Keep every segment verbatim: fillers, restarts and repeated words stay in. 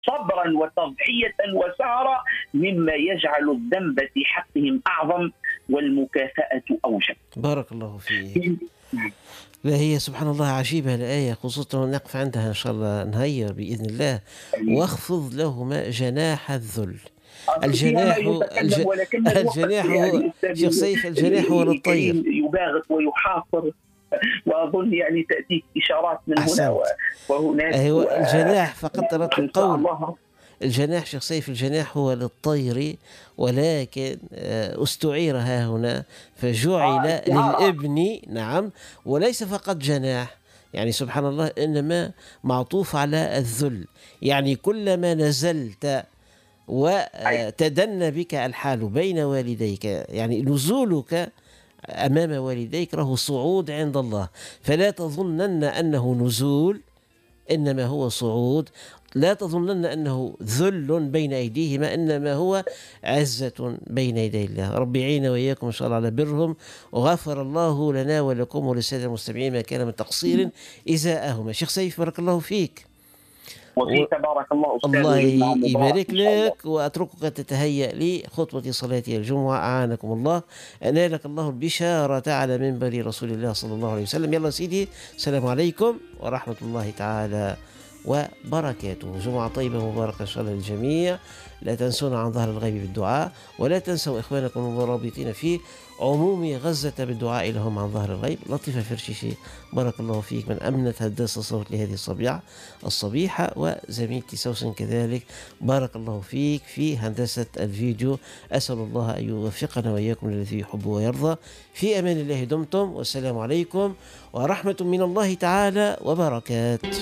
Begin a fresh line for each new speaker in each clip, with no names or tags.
صبرا وتضحية وسهرا، مما يجعل الذنب في حقهم أعظم والمكافأة أوجب.
بارك الله فيك. لا هي سبحان الله عجيبة الآية، خصوصا نقف عندها إن شاء الله نهير بإذن الله. واخفض لهما جناح الذل. الجناح الج... الجناح هو شيخ سيف، الجناح هو للطير.
يباغت ويحاصر، وأظن يعني تأتي إشارات من هنا وهناك.
أيوة الجناح فقط رد القول. الجناح شيخ سيف، الجناح هو للطير، ولكن استعير ها هنا فجعل آه للابن. نعم، وليس فقط جناح، يعني سبحان الله إنما معطوف على الذل، يعني كلما نزلت وتدنى بك الحال بين والديك، يعني نزولك أمام والديك له صعود عند الله، فلا تظنن أنه نزول، إنما هو صعود. لا تظنن أنه ذل بين أيديهما، إنما هو عزة بين يدي الله. ربي يعيننا وإياكم إن شاء الله على برهم، وغفر الله لنا ولكم وللسادة المستمعين ما كان من تقصير إزاءهما. شيخ سيف بارك الله فيك.
وفي تبارك الله أستاذ.
الله يبارك لك، وأتركك تتهيأ لخطبة صلاة الجمعة أعانكم الله. أنالك الله البشارة على منبر رسول الله صلى الله عليه وسلم. يلا سيدي، السلام عليكم ورحمة الله تعالى وبركاته. جمعة طيبة مباركة إن شاء الله للجميع. لا تنسونا عن ظهر الغيب بالدعاء، ولا تنسوا إخوانكم المرابطين في عموم غزة بالدعاء لهم عن ظهر الغيب. لطيفة فرشيشي بارك الله فيك، من أمنت هداس الصوت لهذه الصبيحة الصبيحة وزميلتي سوسن كذلك بارك الله فيك في هندسة الفيديو. أسأل الله أن يوفقنا وإياكم للذي يحب ويرضى. في أمان الله دمتم، والسلام عليكم ورحمة من الله تعالى وبركاته.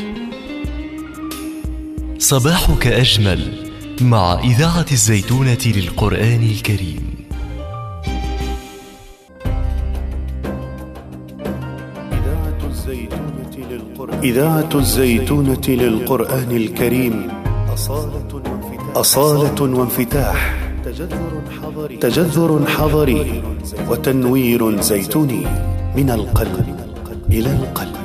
صباحك أجمل مع إذاعة الزيتونة للقرآن الكريم.
إذاعة الزيتونة للقرآن, إذاعة الزيتونة للقرآن الكريم. أصالة وانفتاح, أصالة وانفتاح. تجذر حضري, تجذر حضري وتنوير زيتوني، من القلب إلى القلب.